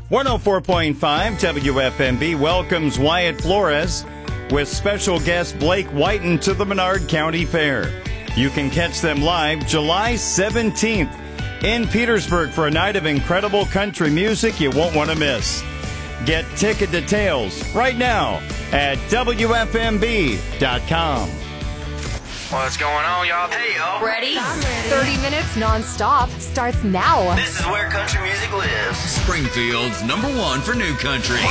104.5 WFMB welcomes Wyatt Flores with special guest Blake Whiten to the Menard County Fair. You can catch them live July 17th in Petersburg for a night of incredible country music you won't want to miss. Get ticket details right now at WFMB.com. What's going on, y'all? Hey, y'all. Ready? 30 minutes non-stop starts now. This is where country music lives. Springfield's #1 for new country.